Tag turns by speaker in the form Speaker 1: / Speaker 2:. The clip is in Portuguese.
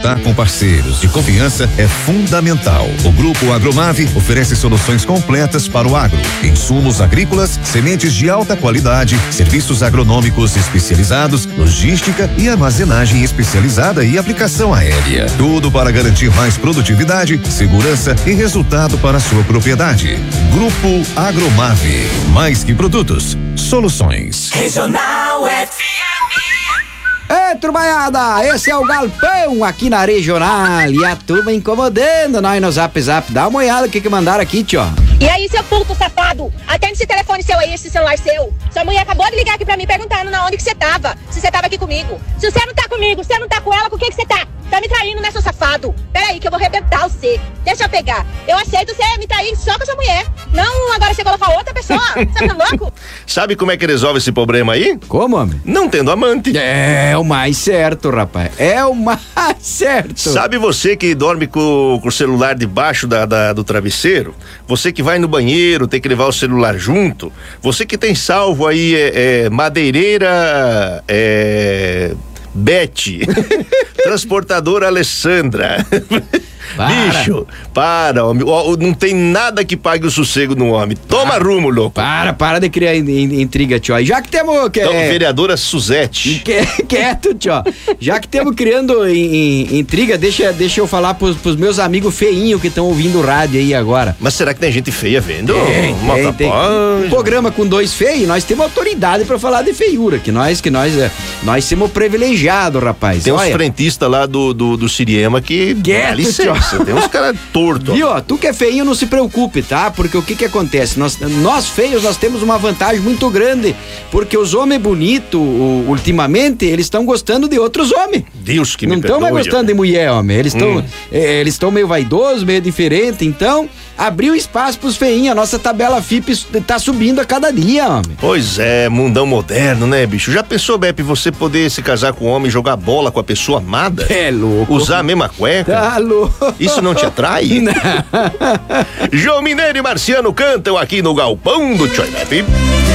Speaker 1: contar com parceiros de confiança é fundamental. O Grupo Agromave oferece soluções completas para o agro: insumos agrícolas, sementes de alta qualidade, serviços agronômicos especializados, logística e armazenagem especializada e aplicação aérea. Tudo para garantir mais produtividade, segurança e resultado para a sua propriedade. Grupo Agromave. Mais que produtos, soluções.
Speaker 2: Regional FM.
Speaker 3: Ei, turbaiada, esse é o Galpão aqui na Regional e a turma incomodando nós no Zap Zap. Dá uma olhada o que mandaram aqui, tio.
Speaker 4: E aí, seu puto safado, atende esse telefone seu aí, esse celular seu. Sua mulher acabou de ligar aqui pra mim perguntando na onde que você tava, se você tava aqui comigo. Se você não tá comigo, você não tá com ela, com quem que você tá? Tá me traindo, né, seu safado? Peraí que eu vou arrebentar você. Deixa eu pegar. Eu aceito você me trair só com a sua mulher. Não, agora você coloca outra pessoa. Você tá louco?
Speaker 5: Sabe como é que resolve esse problema aí?
Speaker 3: Como, homem?
Speaker 5: Não tendo amante.
Speaker 3: É o mais certo, rapaz. É o mais certo.
Speaker 5: Sabe você que dorme com o celular debaixo do travesseiro? Você que vai no banheiro, tem que levar o celular junto? Você que tem salvo aí madeireira Bete, transportadora Alessandra. Bicho, para, homem. Não tem nada que pague o sossego no homem. Toma rumo, louco.
Speaker 3: Para de criar intriga, tio. Já que temos.
Speaker 5: Então, vereadora Suzete.
Speaker 3: Quieto, tio. Já que temos criando intriga, deixa eu falar pros meus amigos feinhos que estão ouvindo o rádio aí agora.
Speaker 5: Mas será que tem gente feia vendo?
Speaker 3: Tem. Um programa com dois feios, nós temos autoridade pra falar de feiura, que nós somos privilegiados, rapaz.
Speaker 5: Tem uns frentistas lá do Siriema que.
Speaker 3: Quieto, tio.
Speaker 5: Tem uns caras tortos.
Speaker 3: E ó, tu que é feinho, não se preocupe, tá? Porque o que acontece? Nós feios, nós temos uma vantagem muito grande, porque os homens bonitos, ultimamente, eles estão gostando de outros homens.
Speaker 5: Deus que me
Speaker 3: não
Speaker 5: perdoe.
Speaker 3: Não estão mais gostando de mulher, homem. Eles estão meio vaidosos, meio diferentes, então abriu espaço pros feinhos. A nossa tabela FIP tá subindo a cada dia, homem.
Speaker 5: Pois é, mundão moderno, né, bicho? Já pensou, Beppe, você poder se casar com um homem e jogar bola com a pessoa amada?
Speaker 3: É louco.
Speaker 5: Usar a mesma cueca?
Speaker 3: Tá louco.
Speaker 5: Isso não te atrai?
Speaker 3: Não.
Speaker 5: João Mineiro e Marciano cantam aqui no Galpão do Tchoi Beppe.